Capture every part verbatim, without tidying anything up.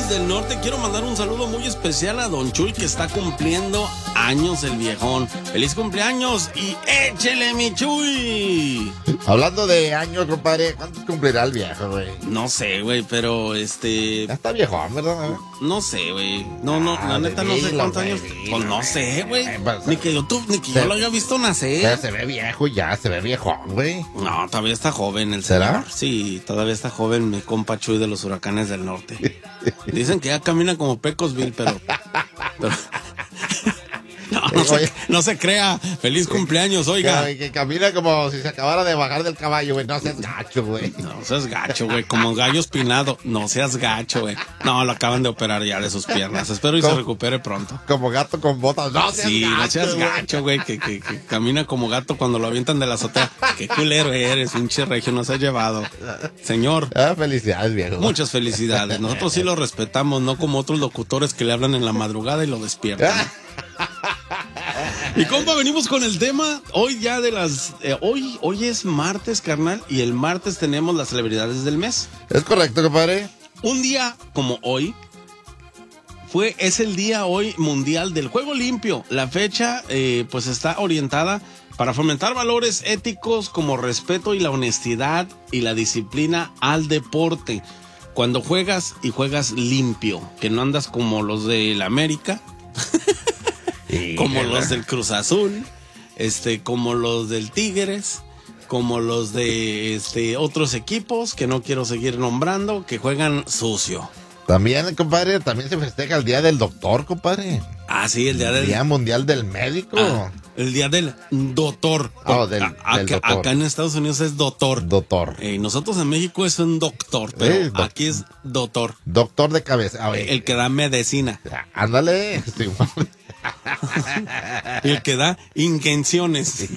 Huracanes del Norte, quiero mandar un saludo muy especial a Don Chuy, que está cumpliendo años el viejón. ¡Feliz cumpleaños! ¡Y échele, mi Chuy! Hablando de años, compadre, ¿cuántos cumplirá el viejo, güey? No sé, güey, pero este... Ya está viejón, ¿verdad? No sé, güey. No, no, Ah, la neta no sé dilo, cuántos güey, años... dilo, Pues no sé, güey. Eh, pues, Ni que yo, tú, ni que se- yo lo haya visto nacer. Pero se ve viejo ya, se ve viejón, güey. No, todavía está joven el ¿Será? señor. Sí, todavía está joven mi compa Chuy de los Huracanes del Norte. Dicen que ya camina como Pecosville, pero... pero no, no, Oye. se, no se crea. Feliz cumpleaños, oiga. Que, que camina como si se acabara de bajar del caballo, güey. No seas gacho, güey. No seas gacho, güey. Como gallo espinado. No seas gacho, güey. No, lo acaban de operar ya de sus piernas. Espero y se ¿Cómo? recupere pronto. Como gato con botas. No seas Sí, gacho, no seas güey. gacho, güey, que, que, que camina como gato cuando lo avientan de la azotea. Qué culero eres, pinche regio, nos has llevado. Señor, Ah, felicidades, viejo. muchas felicidades. Nosotros sí lo respetamos, no como otros locutores que le hablan en la madrugada y lo despiertan. Y compa, venimos con el tema hoy ya de las... eh, hoy, hoy es martes, carnal, y el martes tenemos las celebridades del mes. Es correcto, compadre. Un día como hoy, fue, es el día hoy mundial del juego limpio. La fecha eh, pues está orientada para fomentar valores éticos como respeto y la honestidad y la disciplina al deporte. Cuando juegas y juegas limpio, que no andas como los del América, como los del Cruz Azul, este, como los del Tigres, como los de este otros equipos que no quiero seguir nombrando, que juegan sucio. También, compadre, también se festeja el Día del Doctor, compadre. Ah, sí, el día del Día Mundial del Médico. Ah, el día del doctor. Oh, del- A- del acá, doctor. acá en Estados Unidos es doctor. Doctor. Eh, nosotros en México es un doctor, pero Eh, doc- aquí es doctor. Doctor de cabeza. Ah, oye, El que da medicina. ándale. Sí, El que da intenciones.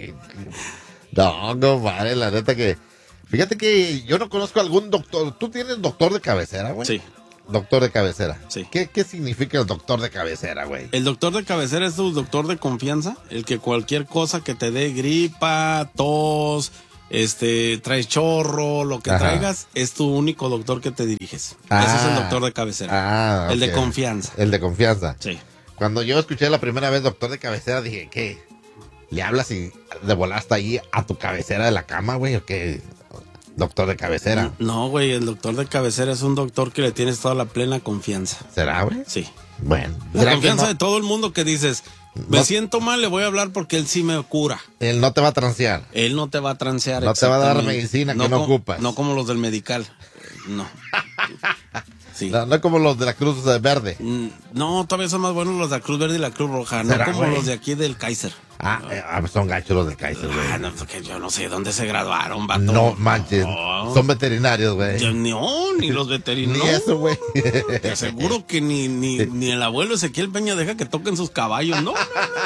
no, compadre, la neta que... Fíjate que yo no conozco algún doctor. ¿Tú tienes doctor de cabecera, güey? Sí. Doctor de cabecera. Sí. ¿Qué, qué significa el doctor de cabecera, güey? El doctor de cabecera es tu doctor de confianza, el que cualquier cosa que te dé gripa, tos, este, traes chorro, lo que Ajá. traigas, es tu único doctor que te diriges. Ah. Ese es el doctor de cabecera. Ah, El de ok. confianza. El de confianza. Sí. Cuando yo escuché la primera vez doctor de cabecera, dije, ¿qué? ¿Le hablas y de volaste ahí a tu cabecera de la cama, güey? ¿O qué? Doctor de cabecera. No, güey, el doctor de cabecera es un doctor que le tienes toda la plena confianza. ¿Será, güey? Sí. Bueno. La ¿será que confianza no? de todo el mundo que dices, me No- siento mal, le voy a hablar porque él sí me cura. Él no te va a transear. Él no te va a transear. No te va a dar exactamente. medicina que no co- ocupas. No como los del medical. No. Sí. No, no como los de la Cruz Verde. Mm, No, todavía son más buenos los de la Cruz Verde y la Cruz Roja, no ¿Será, como güey? los de aquí del Kaiser. Ah, eh, ah, son gachos los del Kaiser, güey. Ah, no, porque yo no sé dónde se graduaron, vato. No manches. No. Son veterinarios, güey. Yo, no, ni los veterinarios. Ni eso, güey. Te aseguro que ni, ni, ni el abuelo Ezequiel Peña deja que toquen sus caballos. No, no, no,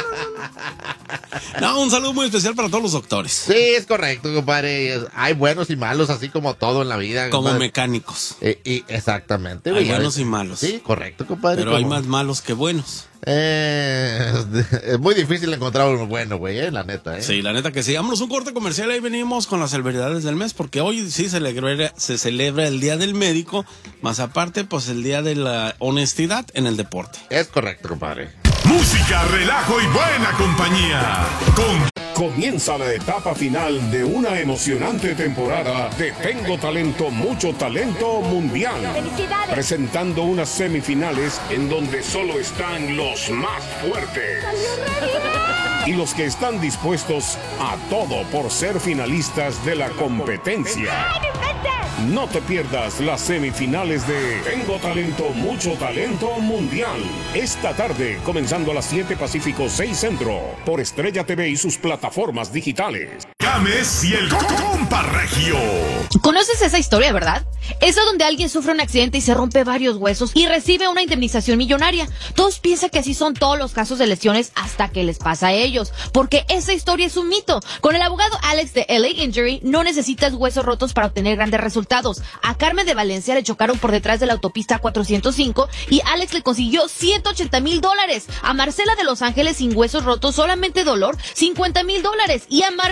no. No, un saludo muy especial para todos los doctores. Sí, es correcto, compadre. Hay buenos y malos, así como todo en la vida. Como compadre. mecánicos. Eh, y exactamente, Hay güey. buenos y malos. Sí, correcto, compadre. Pero hay como- más malos que buenos. Eh, es muy difícil encontrar uno bueno, güey, eh, la neta, eh. Sí, la neta que sí. Vámonos un corte comercial, ahí venimos con las celebridades del mes, porque hoy sí se celebra, se celebra el Día del Médico, más aparte, pues el Día de la Honestidad en el deporte. Es correcto, compadre. Música, relajo y buena compañía. Con Comienza la etapa final de una emocionante temporada de Tengo Talento, Mucho Talento Mundial. ¡Felicidades! Presentando unas semifinales en donde solo están los más fuertes. Y los que están dispuestos a todo por ser finalistas de la competencia. No te pierdas las semifinales de Tengo Talento, Mucho Talento Mundial. Esta tarde, comenzando a las siete Pacífico, seis Centro, por Estrella T V y sus plataformas digitales. Gámez y el compa regio. ¿Conoces esa historia, verdad? Esa donde alguien sufre un accidente y se rompe varios huesos y recibe una indemnización millonaria. Todos piensan que así son todos los casos de lesiones hasta que les pasa a ellos, porque esa historia es un mito. Con el abogado Alex de L A Injury no necesitas huesos rotos para obtener grandes resultados. A Carmen de Valencia le chocaron por detrás de la autopista cuatrocientos cinco y Alex le consiguió ciento ochenta mil dólares. A Marcela de Los Ángeles sin huesos rotos, solamente dolor, cincuenta mil dólares. Y a Marvin de San Bernardo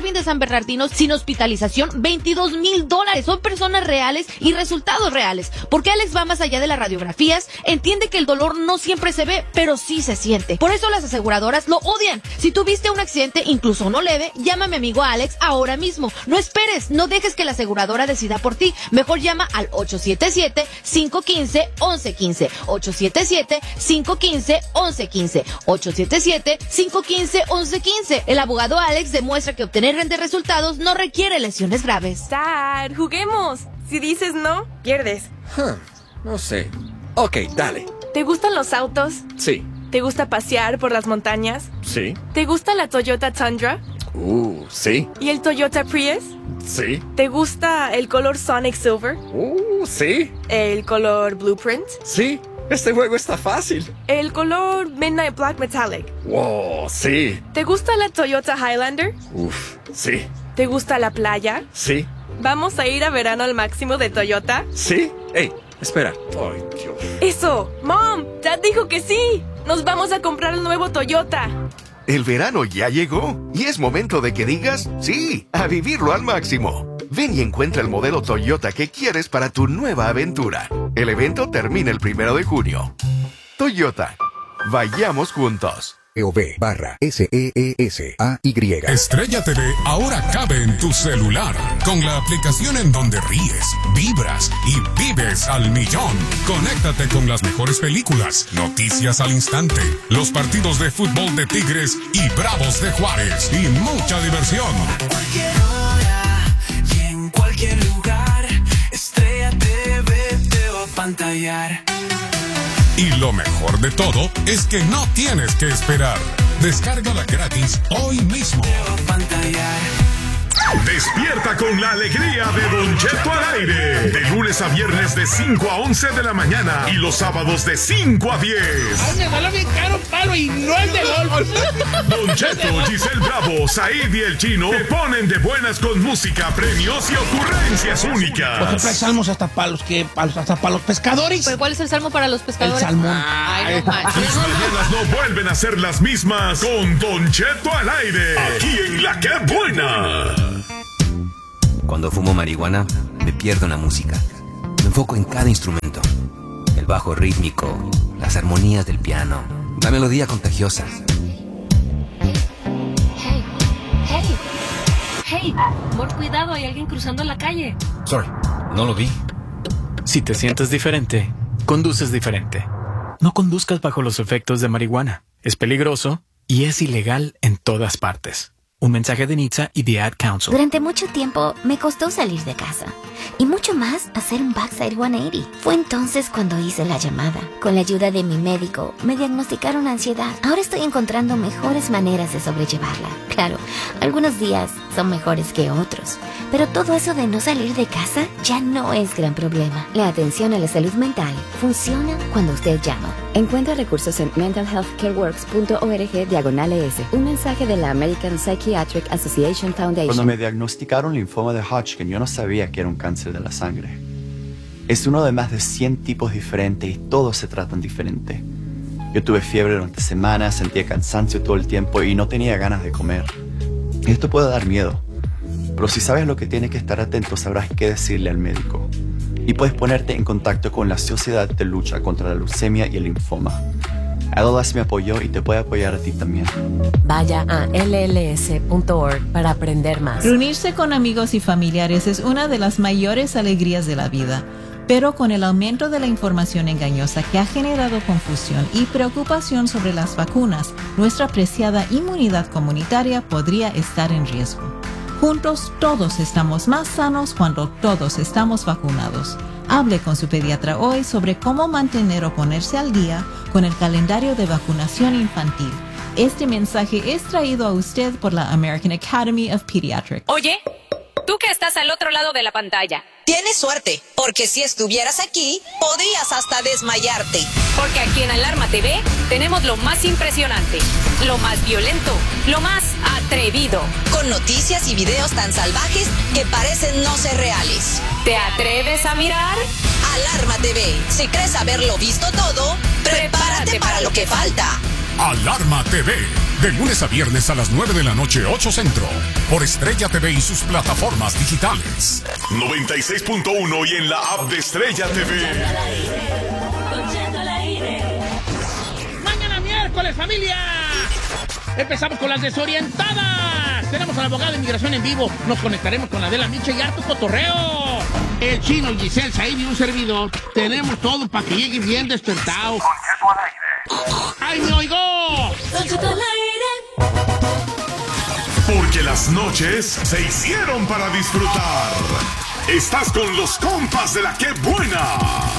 Bernardino sin hospitalización, veintidós mil dólares. Son personas reales y resultados reales. Porque Alex va más allá de las radiografías, entiende que el dolor no siempre se ve, pero sí se siente. Por eso las aseguradoras lo odian. Si tuviste un accidente, incluso uno leve, llama a mi amigo Alex ahora mismo. No esperes, no dejes que la aseguradora decida por ti. Mejor llama al ocho siete siete, cinco uno cinco, once quince. ocho siete siete, cinco uno cinco, once quince. ocho siete siete, cinco uno cinco, once quince. El abogado Alex demuestra que obtener grandes resultados no requiere lesiones graves. Dad, juguemos. Si dices no, pierdes. Huh, no sé. Ok, dale. ¿Te gustan los autos? Sí. ¿Te gusta pasear por las montañas? Sí. ¿Te gusta la Toyota Tundra? Uh, sí. ¿Y el Toyota Prius? Sí. ¿Te gusta el color Sonic Silver? Uh, sí. ¿El color Blueprint? Sí. Este juego está fácil. ¿El color Midnight Black Metallic? Wow, sí. ¿Te gusta la Toyota Highlander? Uf, sí. ¿Te gusta la playa? Sí. ¿Vamos a ir a verano al máximo de Toyota? Sí. Ey, espera. Ay, Dios. ¡Eso! ¡Mom! ¡Dad dijo que sí! ¡Nos vamos a comprar el nuevo Toyota! El verano ya llegó y es momento de que digas sí, a vivirlo al máximo. Ven y encuentra el modelo Toyota que quieres para tu nueva aventura. El evento termina el primero de junio. Toyota, vayamos juntos. O V barra S E E S A Y. Estrella T V ahora cabe en tu celular con la aplicación en donde ríes, vibras y vives al millón. Conéctate con las mejores películas, noticias al instante, los partidos de fútbol de Tigres y Bravos de Juárez y mucha diversión. A cualquier hora y en cualquier lugar, Estrella T V te va a pantallar. Y lo mejor de todo es que no tienes que esperar. Descárgala gratis hoy mismo. Despierta con la alegría de Don Cheto al aire. De lunes a viernes de cinco a once de la mañana y los sábados de cinco a diez. Ay, me vale bien caro palo y no el de golf. Don Cheto, Giselle Bravo, Said y el Chino te ponen de buenas con música, premios y ocurrencias únicas. Por ejemplo, hay salmos hasta para los que, hasta para los pescadores. ¿Pero cuál es el salmo para los pescadores? El salmón. Ay, no manches. Tus mañanas no vuelven a ser las mismas con Don Cheto al aire. Aquí en La Que Buena. Cuando fumo marihuana, me pierdo en la música. Me enfoco en cada instrumento. El bajo rítmico, las armonías del piano, la melodía contagiosa. Hey, hey, hey, amor, cuidado, hay alguien cruzando la calle. Sorry, no lo vi. Si te sientes diferente, conduces diferente. No conduzcas bajo los efectos de marihuana. Es peligroso y es ilegal en todas partes. Un mensaje de N H T S A y The Ad Council. Durante mucho tiempo me costó salir de casa y mucho más hacer un backside ciento ochenta. Fue entonces cuando hice la llamada. Con la ayuda de mi médico me diagnosticaron ansiedad. Ahora estoy encontrando mejores maneras de sobrellevarla. Claro, algunos días son mejores que otros, pero todo eso de no salir de casa ya no es gran problema. La atención a la salud mental funciona cuando usted llama. Encuentra recursos en mental health care works punto org diagonal E S. Un mensaje de la American Psychiatric Association Foundation. Cuando me diagnosticaron linfoma de Hodgkin, yo no sabía que era un cáncer de la sangre. Es uno de más de cien tipos diferentes y todos se tratan diferente. Yo tuve fiebre durante semanas, sentía cansancio todo el tiempo y no tenía ganas de comer. Esto puede dar miedo, pero si sabes lo que tienes que estar atento, sabrás qué decirle al médico. Y puedes ponerte en contacto con la Sociedad de Lucha contra la Leucemia y el Linfoma. L L S me apoyó y te puede apoyar a ti también. Vaya a L L S punto org para aprender más. Reunirse con amigos y familiares es una de las mayores alegrías de la vida. Pero con el aumento de la información engañosa que ha generado confusión y preocupación sobre las vacunas, nuestra preciada inmunidad comunitaria podría estar en riesgo. Juntos todos estamos más sanos cuando todos estamos vacunados. Hable con su pediatra hoy sobre cómo mantener o ponerse al día con el calendario de vacunación infantil. Este mensaje es traído a usted por la American Academy of Pediatrics. Oye, tú que estás al otro lado de la pantalla. Tienes suerte, porque si estuvieras aquí, podrías hasta desmayarte. Porque aquí en Alarma T V tenemos lo más impresionante, lo más violento, lo más atrevido. Con noticias y videos tan salvajes que parecen no ser reales. ¿Te atreves a mirar? Alarma T V. Si crees haberlo visto todo, prepárate para lo que falta. Alarma T V. De lunes a viernes a las nueve de la noche, ocho Centro. Por Estrella T V y sus plataformas digitales. noventa y seis punto uno y en la app de Estrella T V. Mañana miércoles, familia. Empezamos con las desorientadas. Tenemos al abogado de inmigración en vivo. Nos conectaremos con Adela Micha y harto cotorreo. El chino, Giselle, Said y un servidor. Tenemos todo para que llegue bien despertado. ¡Ay, me oigo! Porque las noches se hicieron para disfrutar. Estás con los compas de la que buena.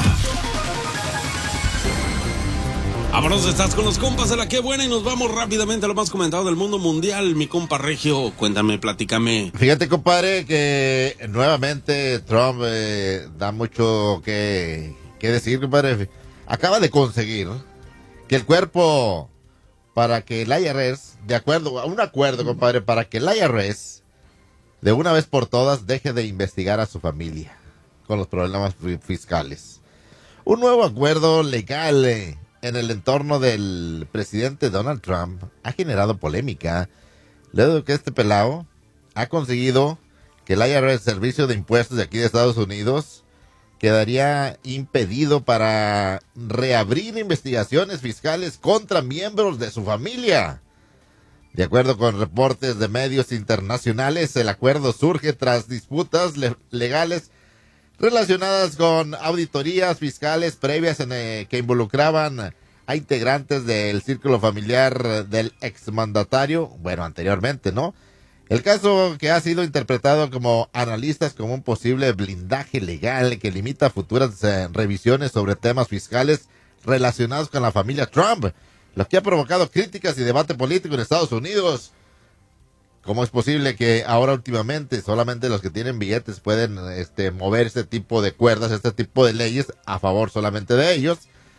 Vámonos, estás con los compas de la que buena y nos vamos rápidamente a lo más comentado del mundo mundial. Mi compa Regio, cuéntame, platícame. Fíjate, compadre, que nuevamente Trump eh, da mucho que, que decir, compadre. Acaba de conseguir que el cuerpo, para que el I R S, de acuerdo a un acuerdo, compadre, para que el I R S de una vez por todas deje de investigar a su familia con los problemas fiscales. Un nuevo acuerdo legal eh, en el entorno del presidente Donald Trump ha generado polémica, luego de que este pelao ha conseguido que el I R S, Servicio de Impuestos de aquí de Estados Unidos, quedaría impedido para reabrir investigaciones fiscales contra miembros de su familia. De acuerdo con reportes de medios internacionales, el acuerdo surge tras disputas le- legales relacionadas con auditorías fiscales previas en, eh, que involucraban a integrantes del círculo familiar del exmandatario, bueno, anteriormente, ¿no? El caso, que ha sido interpretado como analistas como un posible blindaje legal que limita futuras eh, revisiones sobre temas fiscales relacionados con la familia Trump, lo que ha provocado críticas y debate político en Estados Unidos. ¿Cómo es posible que ahora últimamente solamente los que tienen billetes pueden este, mover este tipo de cuerdas, este tipo de leyes a favor solamente de ellos?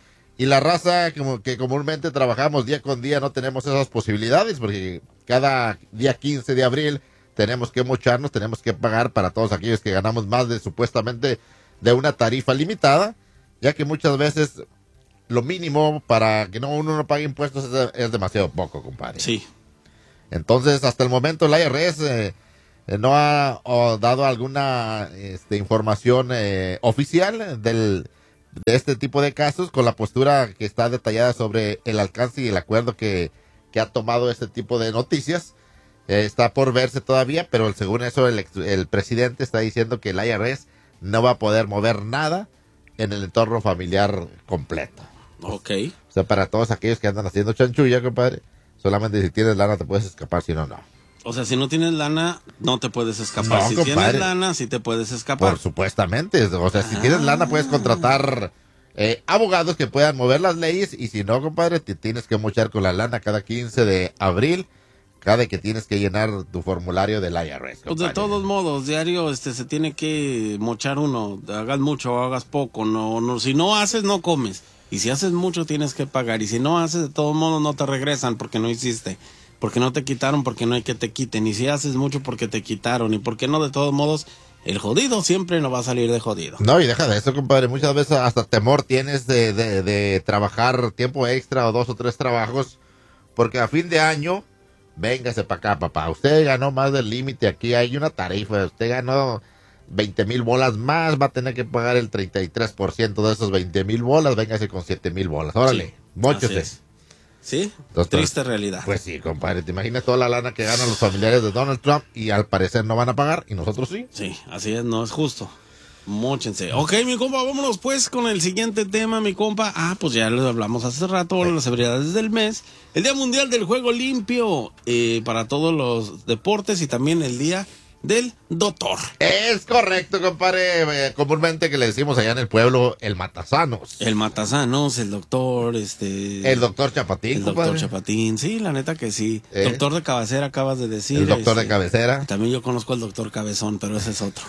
Y la raza como que comúnmente trabajamos día con día no tenemos esas posibilidades, porque cada día quince de abril tenemos que mocharnos, tenemos que pagar para todos aquellos que ganamos más de supuestamente de una tarifa limitada, ya que muchas veces lo mínimo para que no uno no pague impuestos es, es demasiado poco, compadre. Sí. Entonces, hasta el momento el I R S eh, eh, no ha oh, dado alguna este, información eh, oficial del, de este tipo de casos, con la postura que está detallada sobre el alcance y el acuerdo que, que ha tomado este tipo de noticias. Eh, está por verse todavía, pero según eso el, ex- el presidente está diciendo que el I R S no va a poder mover nada en el entorno familiar completo. Ok. O sea, para todos aquellos que andan haciendo chanchulla, compadre, solamente si tienes lana te puedes escapar, si no, no. O sea, si no tienes lana, no te puedes escapar. No, si compadre. tienes lana, sí te puedes escapar. Por supuestamente. O sea, si tienes lana puedes contratar eh, abogados que puedan mover las leyes, y si no, compadre, te tienes que mochar con la lana cada quince de abril, cada que tienes que llenar tu formulario del I R S, Pues compadre. de todos modos, diario este se tiene que mochar uno, hagas mucho o hagas poco, no, no, si no haces no comes, y si haces mucho tienes que pagar, y si no haces de todos modos no te regresan porque no hiciste, porque no te quitaron, porque no hay que te quiten, y si haces mucho porque te quitaron, y porque no, de todos modos el jodido siempre no va a salir de jodido. No, y deja de eso, compadre, muchas veces hasta temor tienes de, de, de trabajar tiempo extra o dos o tres trabajos, porque a fin de año, véngase para acá, papá, usted ganó más del límite, aquí hay una tarifa, usted ganó veinte mil bolas más, va a tener que pagar el treinta y tres por ciento de esos veinte mil bolas, véngase con siete mil bolas, órale, Sí, móchese. así es. Sí, Entonces, triste realidad. Pues sí, compadre, te imaginas toda la lana que ganan los familiares de Donald Trump y al parecer no van a pagar, y nosotros sí. Sí, así es, no es justo. Móchense. Ok, mi compa, vámonos pues con el siguiente tema, mi compa. Ah, pues ya lo hablamos hace rato, ahora las celebridades del mes. El Día Mundial del Juego Limpio eh, para todos los deportes, y también el Día del Doctor. Es correcto, compadre. Eh, comúnmente que le decimos allá en el pueblo, el matasanos. El matasanos, el doctor, este... El doctor Chapatín, El compadre. doctor Chapatín, sí, la neta que sí. ¿Eh? Doctor de cabecera, acabas de decir. El doctor de este, cabecera. También yo conozco al doctor Cabezón, pero ese es otro.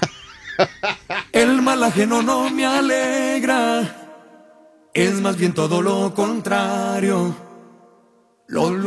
El mal ajeno no me alegra, es más bien todo lo contrario. Lo,